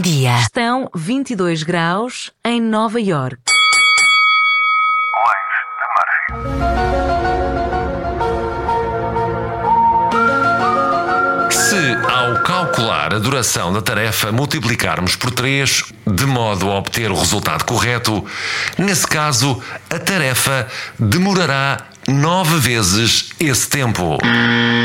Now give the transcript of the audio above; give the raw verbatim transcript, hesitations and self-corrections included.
dia. Estão vinte e dois graus em Nova York. Leis de Murphy. Se, ao calcular a duração da tarefa, multiplicarmos por três, de modo a obter o resultado correto, nesse caso, a tarefa demorará nove vezes esse tempo.